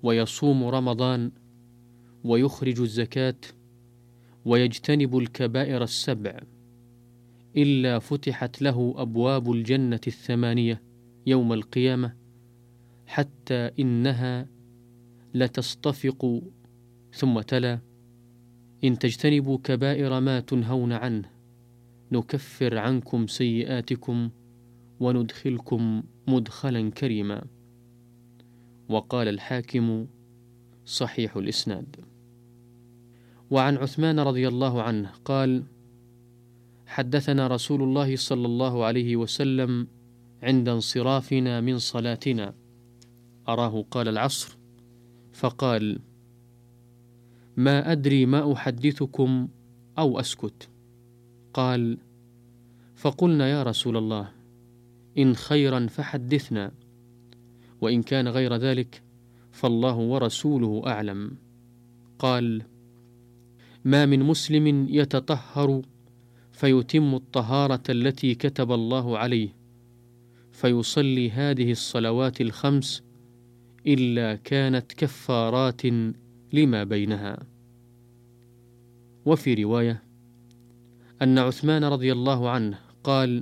ويصوم رمضان ويخرج الزكاة ويجتنب الكبائر السبع إلا فتحت له أبواب الجنة 8 يوم القيامة، حتى إنها لتصطفق. ثم تلا: إن تجتنبوا كبائر ما تنهون عنه نكفر عنكم سيئاتكم وندخلكم مدخلا كريما. وقال الحاكم: صحيح الإسناد. وعن عثمان رضي الله عنه قال: حدثنا رسول الله صلى الله عليه وسلم عند انصرافنا من صلاتنا، أراه قال العصر، فقال: ما أدري ما أحدثكم أو أسكت. قال: فقلنا يا رسول الله إن خيرا فحدثنا، وإن كان غير ذلك فالله ورسوله أعلم. قال: ما من مسلم يتطهر فيتم الطهارة التي كتب الله عليه فيصلي هذه الصلوات ال5 إلا كانت كفارات لما بينها. وفي رواية أن عثمان رضي الله عنه قال: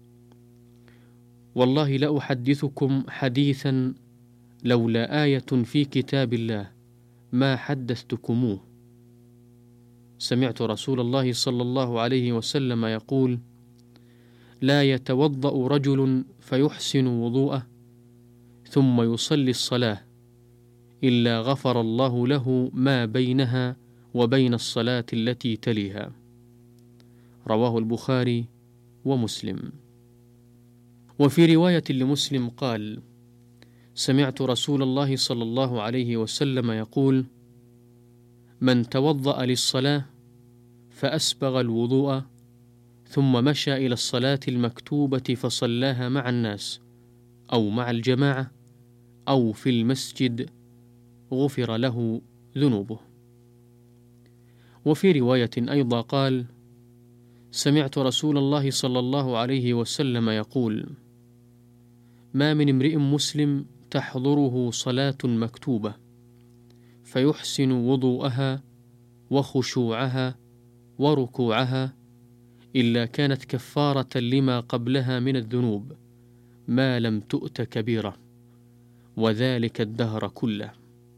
والله لأحدثكم حديثا لولا آية في كتاب الله ما حدثتكموه. سمعت رسول الله صلى الله عليه وسلم يقول: لا يتوضأ رجل فيحسن وضوءه ثم يصلي الصلاة إلا غفر الله له ما بينها وبين الصلاة التي تليها. رواه البخاري ومسلم. وفي رواية لمسلم قال: سمعت رسول الله صلى الله عليه وسلم يقول: من توضأ للصلاة فأسبغ الوضوء ثم مشى إلى الصلاة المكتوبة فصلاها مع الناس أو مع الجماعة أو في المسجد غفر له ذنوبه. وفي رواية أيضا قال: سمعت رسول الله صلى الله عليه وسلم يقول: ما من امرئ مسلم تحضره صلاة مكتوبة فيحسن وضوءها وخشوعها وركوعها إلا كانت كفارة لما قبلها من الذنوب ما لم تؤت كبيرة، وذلك الدهر كله.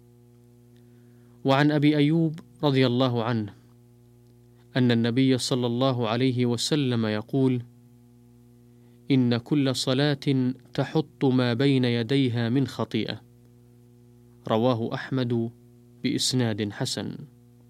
وعن أبي أيوب رضي الله عنه أن النبي صلى الله عليه وسلم يقول: إن كل صلاة تحط ما بين يديها من خطيئة. رواه أحمد بإسناد حسن.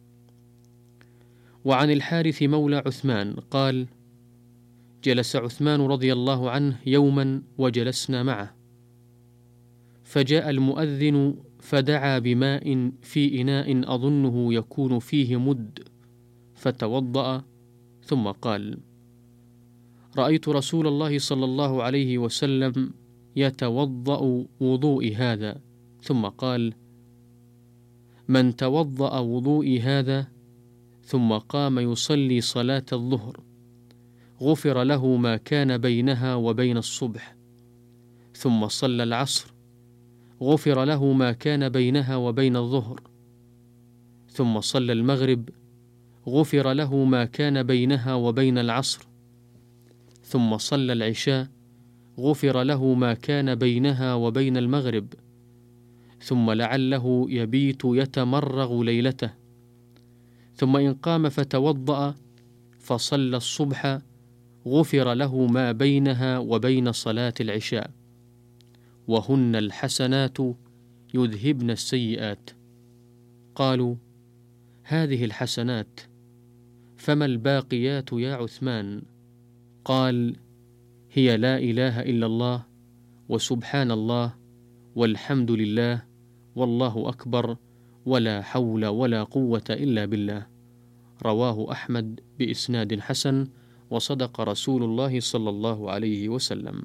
وعن الحارث مولى عثمان قال: جلس عثمان رضي الله عنه يوما وجلسنا معه، فجاء المؤذن فدعا بماء في إناء أظنه يكون فيه مد، فتوضأ ثم قال: رأيت رسول الله صلى الله عليه وسلم يتوضأ وضوئي هذا، ثم قال: من توضأ وضوئي هذا ثم قام يصلي صلاة الظهر غفر له ما كان بينها وبين الصبح، ثم صلى العصر غفر له ما كان بينها وبين الظهر، ثم صلى المغرب غفر له ما كان بينها وبين العصر، ثم صلى العشاء غفر له ما كان بينها وبين المغرب، ثم لعله يبيت يتمرغ ليلته، ثم إن قام فتوضأ فصلى الصبح غفر له ما بينها وبين صلاة العشاء، وهن الحسنات يذهبن السيئات. قالوا: هذه الحسنات فما الباقيات يا عثمان؟ قال: هي لا إله إلا الله وسبحان الله والحمد لله والله أكبر ولا حول ولا قوة إلا بالله. رواه أحمد بإسناد حسن، وصدق رسول الله صلى الله عليه وسلم.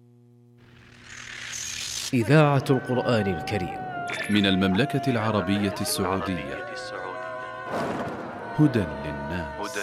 إذاعة القرآن الكريم من المملكة العربية السعودية. هدى للناس.